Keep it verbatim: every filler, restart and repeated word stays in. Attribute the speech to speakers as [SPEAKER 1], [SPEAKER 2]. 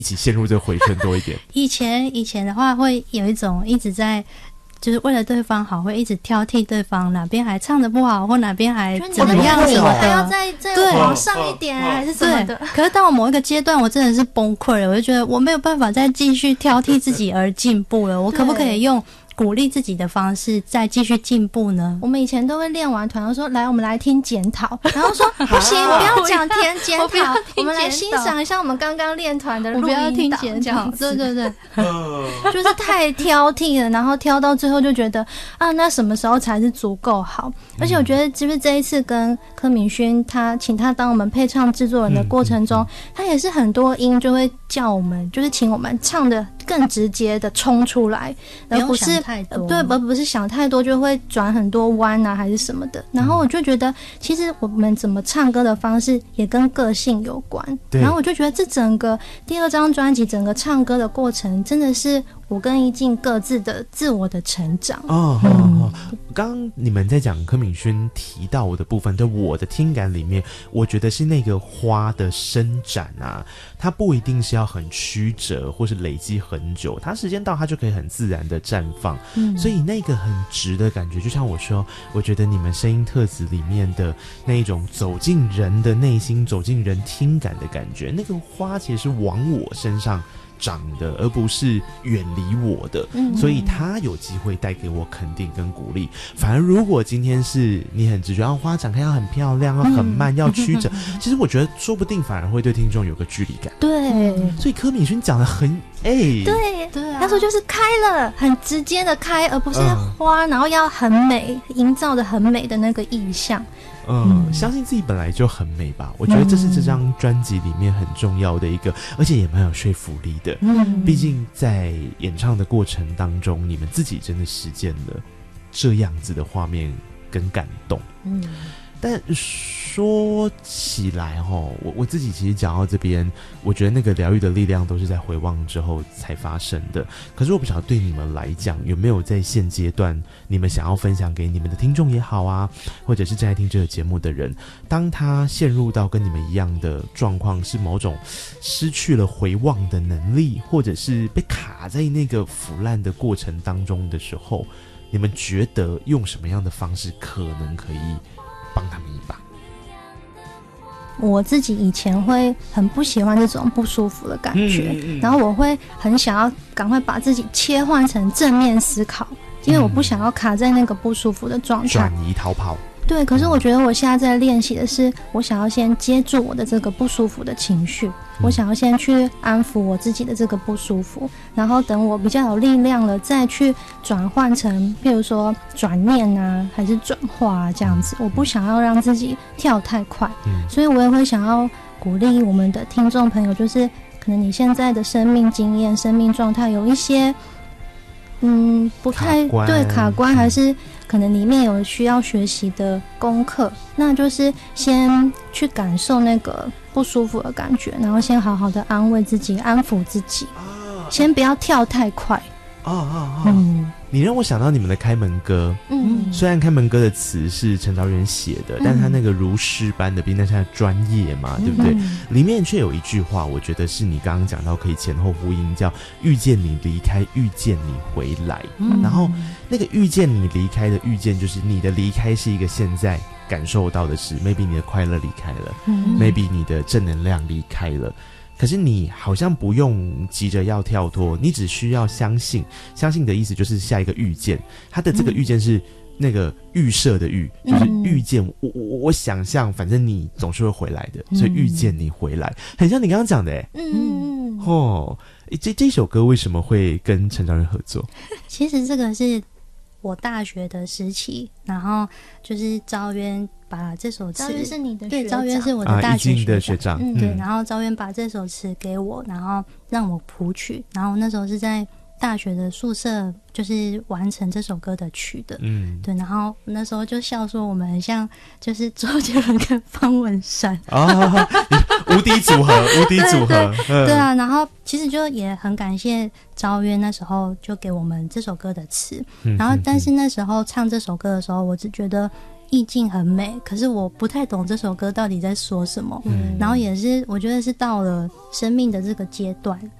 [SPEAKER 1] 一起陷入这个回圈多一点？
[SPEAKER 2] 以前以前的话会有一种一直在就是为了对方好，会一直挑剔对方哪边还唱得不好，或哪边还怎么样什么的，
[SPEAKER 3] 还要再再往上一点啊，还是什么的。
[SPEAKER 2] 可是到某一个阶段，我真的是崩溃了，我就觉得我没有办法再继续挑剔自己而进步了。我可不可以用鼓励自己的方式再继续进步呢？
[SPEAKER 3] 我们以前都会练完团，说来我们来听检讨，然后说不行，不要讲填检讨，我们来欣赏一下我们刚刚练团的录音档。
[SPEAKER 2] 我不要听检讨，对对对，
[SPEAKER 3] 就是太挑剔了，然后挑到最后就觉得啊，那什么时候才是足够好？而且我觉得，就是这一次跟柯敏勋他请他当我们配唱制作人的过程中，他也是很多音就会叫我们，就是请我们唱的更直接的冲出来，而不是对，而不是想太多就会转很多弯啊，还是什么的。然后我就觉得，其实我们怎么唱歌的方式也跟个性有关。然后我就觉得，这整个第二张专辑，整个唱歌的过程，真的是我跟一静各自的自我的成长。
[SPEAKER 1] 哦，好好好。刚刚你们在讲柯敏勋提到我的部分，在我的听感里面，我觉得是那个花的伸展啊，它不一定是要很曲折，或是累积很久，它时间到它就可以很自然的绽放。嗯，所以那个很直的感觉，就像我说，我觉得你们声音特质里面的那一种走进人的内心，走进人听感的感觉，那个花其实是往我身上长的，而不是远离我的，嗯，所以他有机会带给我肯定跟鼓励。反而如果今天是你很直觉，要花展开要很漂亮，要很慢，要曲折，其实我觉得说不定反而会对听众有个距离感。
[SPEAKER 3] 对，
[SPEAKER 1] 所以柯敏勋讲得很哎、欸，
[SPEAKER 3] 对对、啊，他说就是开了，很直接的开，而不是花，嗯、然后要很美，营造的很美的那个意象。
[SPEAKER 1] 嗯，嗯，相信自己本来就很美吧，我觉得这是这张专辑里面很重要的一个，而且也蛮有说服力的。嗯，毕竟在演唱的过程当中，你们自己真的实践了这样子的画面跟感动。嗯，但说起来齁，我我自己其实讲到这边，我觉得那个疗愈的力量都是在回望之后才发生的。可是我不晓得对你们来讲，有没有在现阶段你们想要分享给你们的听众也好啊，或者是正在听这个节目的人，当他陷入到跟你们一样的状况，是某种失去了回望的能力，或者是被卡在那个腐烂的过程当中的时候，你们觉得用什么样的方式可能可以帮他们一把？
[SPEAKER 3] 我自己以前会很不喜欢这种不舒服的感觉，嗯嗯嗯，然后我会很想要赶快把自己切换成正面思考，因为我不想要卡在那个不舒服的状态，
[SPEAKER 1] 转移逃跑。
[SPEAKER 3] 对，可是我觉得我现在在练习的是，我想要先接住我的这个不舒服的情绪，嗯，我想要先去安抚我自己的这个不舒服，然后等我比较有力量了，再去转换成，譬如说转念啊，还是转化啊这样子。我不想要让自己跳太快，嗯，所以我也会想要鼓励我们的听众朋友，就是可能你现在的生命经验、生命状态有一些，嗯，不太对卡关，还是可能里面有需要学习的功课，那就是先去感受那个不舒服的感觉，然后先好好的安慰自己，安抚自己，啊，先不要跳太快。
[SPEAKER 1] 啊啊啊！嗯，你让我想到你们的开门歌。嗯，虽然开门歌的词是陈昭渊写的，嗯，但他那个如诗般的，毕竟那是他的专业嘛，嗯，对不对？里面却有一句话，我觉得是你刚刚讲到可以前后呼应，叫遇见你离开，遇见你回来。嗯，然后那个遇见你离开的遇见，就是你的离开是一个现在感受到的事 ，maybe 你的快乐离开了，嗯，maybe 你的正能量离开了。可是你好像不用急着要跳脱，你只需要相信。相信的意思就是下一个遇见，他的这个遇见是那个预设的预，嗯，就是遇见我我我想象，反正你总是会回来的，所以遇见你回来，很像你刚刚讲的，哎，嗯哦，这这首歌为什么会跟陈昭渊合作？
[SPEAKER 2] 其实这个是我大学的时期，然后就是昭渊把这首词，
[SPEAKER 3] 昭渊是你的学长，
[SPEAKER 2] 对，昭渊是我的大学学长，
[SPEAKER 1] 啊，的学长，
[SPEAKER 2] 嗯，对，然后昭渊把这首词给我，然后让我谱曲，然后那时候是在大学的宿舍，就是完成这首歌的曲的，嗯，对，然后那时候就笑说我们很像就是周杰伦跟方文山
[SPEAKER 1] 啊，无敌组合，无敌组合，
[SPEAKER 2] 对, 对, 对, 对啊，然后其实就也很感谢昭渊那时候就给我们这首歌的词，嗯，然后但是那时候唱这首歌的时候，我只觉得意境很美，可是我不太懂这首歌到底在说什么。嗯，然后也是我觉得是到了生命的这个阶段，